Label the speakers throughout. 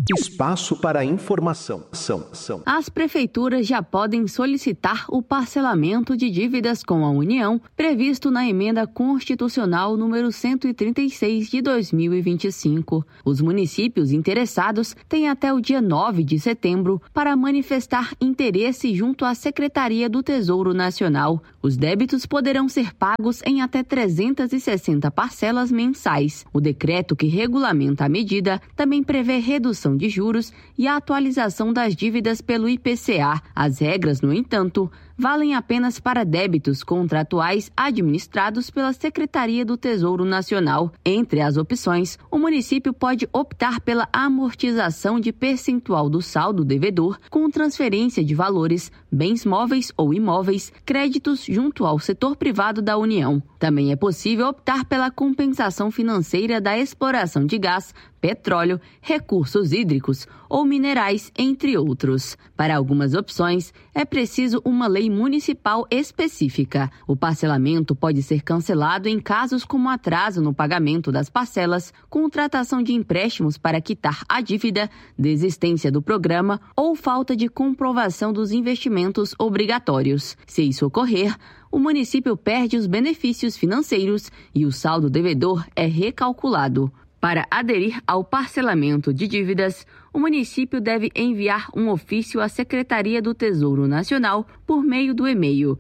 Speaker 1: Espaço para informação.
Speaker 2: As prefeituras já podem solicitar o parcelamento de dívidas com a União, previsto na Emenda Constitucional número 136 de 2025. Os municípios interessados têm até o dia 9 de setembro para manifestar interesse junto à Secretaria do Tesouro Nacional. Os débitos poderão ser pagos em até 360 parcelas mensais. O decreto que regulamenta a medida também prevê redução de juros e a atualização das dívidas pelo IPCA. As regras, no entanto, valem apenas para débitos contratuais administrados pela Secretaria do Tesouro Nacional. Entre as opções, o município pode optar pela amortização de percentual do saldo devedor com transferência de valores, bens móveis ou imóveis, créditos junto ao setor privado da União. Também é possível optar pela compensação financeira da exploração de gás, petróleo, recursos hídricos ou minerais, entre outros. Para algumas opções, é preciso uma lei municipal específica. O parcelamento pode ser cancelado em casos como atraso no pagamento das parcelas, contratação de empréstimos para quitar a dívida, desistência do programa ou falta de comprovação dos investimentos obrigatórios. Se isso ocorrer, o município perde os benefícios financeiros e o saldo devedor é recalculado. Para aderir ao parcelamento de dívidas, o município deve enviar um ofício à Secretaria do Tesouro Nacional por meio do e-mail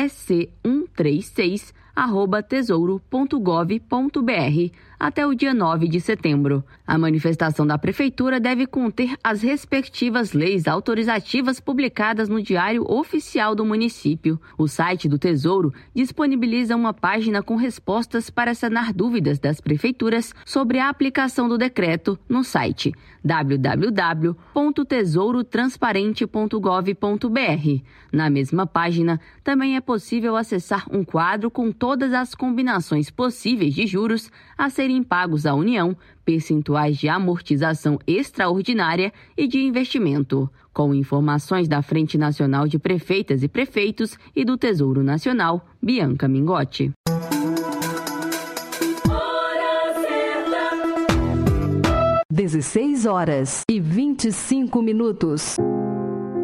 Speaker 2: ec136@tesouro.gov.br até o dia 9 de setembro. A manifestação da Prefeitura deve conter as respectivas leis autorizativas publicadas no Diário Oficial do município. O site do Tesouro disponibiliza uma página com respostas para sanar dúvidas das prefeituras sobre a aplicação do decreto no site www.tesouro-transparente.gov.br. Na mesma página, também é possível acessar um quadro com todas as combinações possíveis de juros a serem pagos à União, percentuais de amortização extraordinária e de investimento. Com informações da Frente Nacional de Prefeitas e Prefeitos e do Tesouro Nacional, Bianca Mingotti.
Speaker 3: 16 horas e 25 minutos.